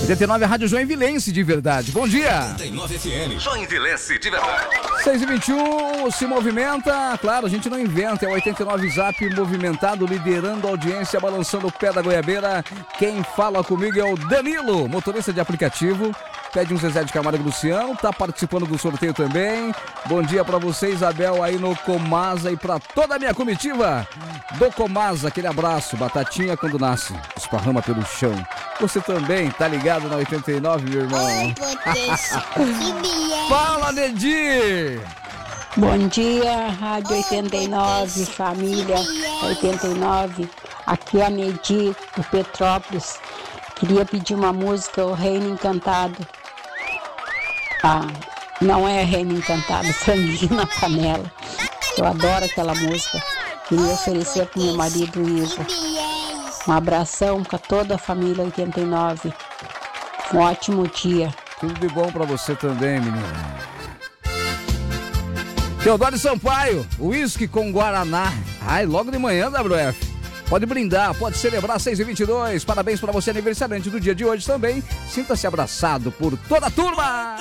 89 Rádio Joinvilense de verdade. Bom dia. 89 FM Joinvilense de verdade. 6h21, se movimenta. Claro, a gente não inventa. É o 89 Zap movimentado, liderando a audiência, balançando o pé da goiabeira. Quem fala comigo é o Danilo, motorista de aplicativo. Pede um Zezé de Camargo e Luciano, tá participando do sorteio também. Bom dia pra você, Isabel, aí no Comasa e pra toda a minha comitiva do Comasa. Aquele abraço, batatinha quando nasce, esparrama pelo chão. Você também tá ligado na 89, meu irmão? Fala, Nedir! Bom dia, Rádio 89, família 89. Aqui é a Nedir, do Petrópolis. Queria pedir uma música, O Reino Encantado. Ah, não é Reino Encantado, Franguinho na Panela. Eu adoro aquela música. Queria oferecer para o meu marido Ivo. Um abração para toda a família 89. Um ótimo dia. Tudo de bom para você também, menina. Teodoro Sampaio, uísque com Guaraná. Ai, logo de manhã, WF. Pode brindar, pode celebrar 6h22. Parabéns para você, aniversariante do dia de hoje também. Sinta-se abraçado por toda a turma.